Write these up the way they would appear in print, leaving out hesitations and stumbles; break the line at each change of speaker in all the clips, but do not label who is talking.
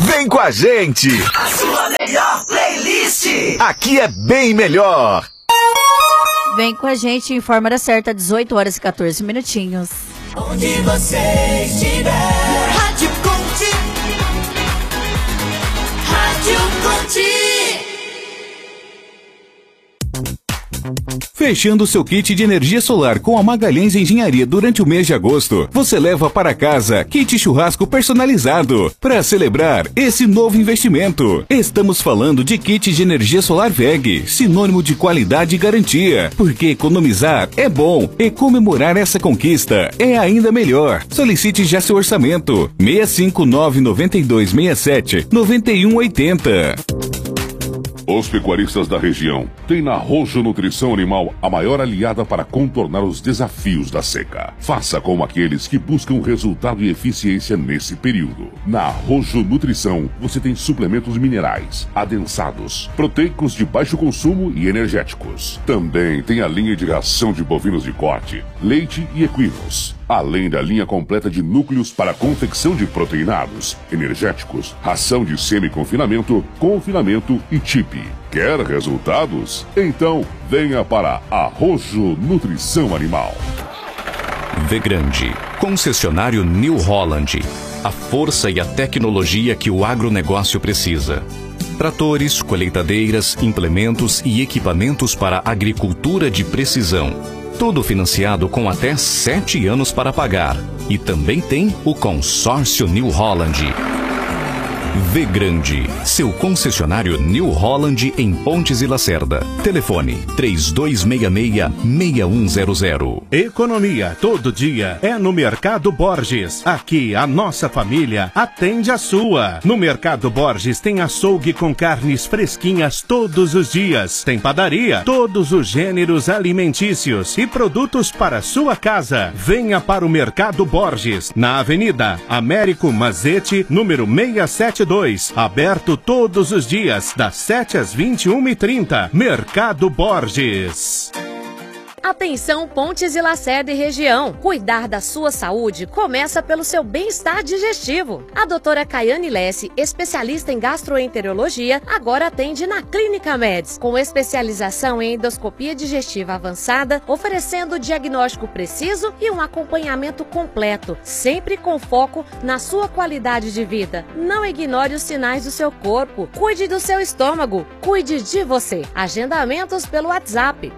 Vem com a gente!
A sua melhor playlist!
Aqui é bem melhor!
Vem com a gente, informa da certa, 18 horas e 14 minutinhos.
Onde você estiver, Rádio Conte. Rádio Conte.
Fechando seu kit de energia solar com a Magalhães Engenharia durante o mês de agosto, você leva para casa kit churrasco personalizado para celebrar esse novo investimento. Estamos falando de kit de energia solar VEG, sinônimo de qualidade e garantia, porque economizar é bom e comemorar essa conquista é ainda melhor. Solicite já seu orçamento, 65992679180.
Os pecuaristas da região têm na Rojo Nutrição Animal a maior aliada para contornar os desafios da seca. Faça como aqueles que buscam resultado e eficiência nesse período. Na Rojo Nutrição, você tem suplementos minerais, adensados, proteicos de baixo consumo e energéticos. Também tem a linha de ração de bovinos de corte, leite e equinos. Além da linha completa de núcleos para confecção de proteinados, energéticos, ração de semi-confinamento, confinamento e chip. Quer resultados? Então venha para a Rojo Nutrição Animal.
Vegrande, concessionário New Holland. A força e a tecnologia que o agronegócio precisa. Tratores, colheitadeiras, implementos e equipamentos para agricultura de precisão. Tudo financiado com até 7 anos para pagar. E também tem o consórcio New Holland. Vegrande, seu concessionário New Holland em Pontes e Lacerda. Telefone 3266-6100.
Economia todo dia é no Mercado Borges. Aqui a nossa família atende a sua. No Mercado Borges tem açougue com carnes fresquinhas todos os dias. Tem padaria, todos os gêneros alimentícios e produtos para sua casa. Venha para o Mercado Borges, na Avenida Américo Mazete, número 672. Aberto todos os dias, das 7 às 21h30. Mercado Borges.
Atenção Pontes e Lacerda e região. Cuidar da sua saúde começa pelo seu bem-estar digestivo. A doutora Caiane Lesse, especialista em gastroenterologia, agora atende na Clínica Meds, com especialização em endoscopia digestiva avançada, oferecendo diagnóstico preciso e um acompanhamento completo, sempre com foco na sua qualidade de vida. Não ignore os sinais do seu corpo. Cuide do seu estômago. Cuide de você. Agendamentos pelo WhatsApp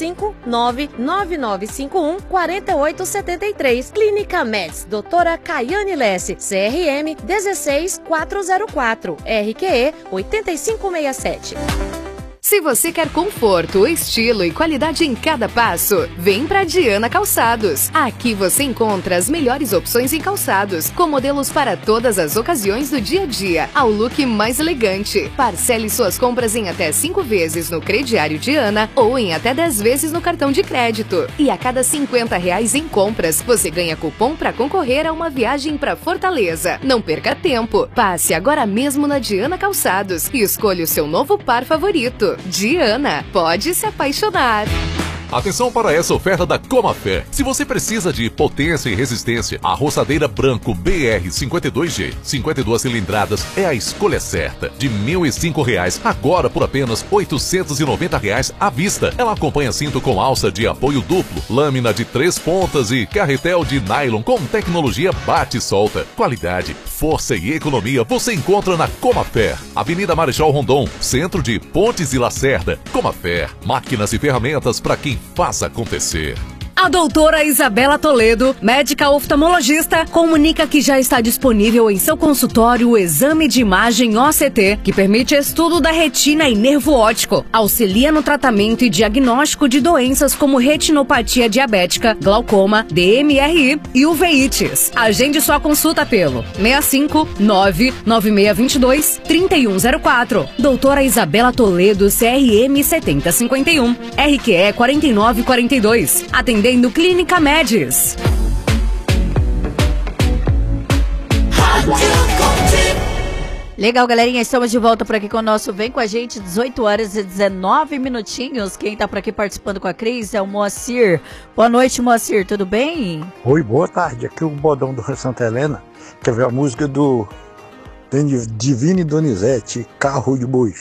659-9951-4873. Clínica Meds, doutora Caiane Lesse, CRM 16404, RQE 8567.
Se você quer conforto, estilo e qualidade em cada passo, vem pra Diana Calçados. Aqui você encontra as melhores opções em calçados, com modelos para todas as ocasiões do dia a dia, ao look mais elegante. Parcele suas compras em até 5 vezes no crediário Diana ou em até 10 vezes no cartão de crédito. E a cada R$50 em compras, você ganha cupom para concorrer a uma viagem para Fortaleza. Não perca tempo. Passe agora mesmo na Diana Calçados e escolha o seu novo par favorito. Diana, pode se apaixonar.
Atenção para essa oferta da Comafé. Se você precisa de potência e resistência, a roçadeira Branco BR-52G, 52 cilindradas, é a escolha certa. De R$1.005, agora por apenas R$890 à vista. Ela acompanha cinto com alça de apoio duplo, lâmina de 3 pontas e carretel de nylon com tecnologia bate e solta. Qualidade, força e economia você encontra na Comafé. Avenida Marechal Rondon, centro de Pontes e Lacerda. Comafé, máquinas e ferramentas para quem faz acontecer.
A doutora Isabela Toledo, médica oftalmologista, comunica que já está disponível em seu consultório o exame de imagem OCT, que permite estudo da retina e nervo óptico, auxilia no tratamento e diagnóstico de doenças como retinopatia diabética, glaucoma, DMRI e uveites. Agende sua consulta pelo 659-9622-3104. Doutora Isabela Toledo, CRM 7051, RQE 4942. Atendendo Clínica Meds.
Legal, galerinha, estamos de volta por aqui com o nosso Vem Com a Gente, 18 horas e 19 minutinhos. Quem tá por aqui participando com a Cris é o Moacir. Boa noite, Moacir, tudo bem?
Oi, boa tarde. Aqui é o Bodão do Rio Santa Helena. Quer ver a música do Tem Divine Donizete, Carro de Boi.